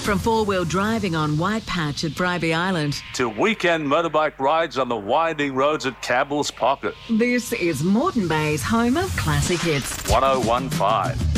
From four-wheel driving on White Patch at Bribie Island to weekend motorbike rides on the winding roads at Campbell's Pocket. This is Moreton Bay's home of classic hits. 1015.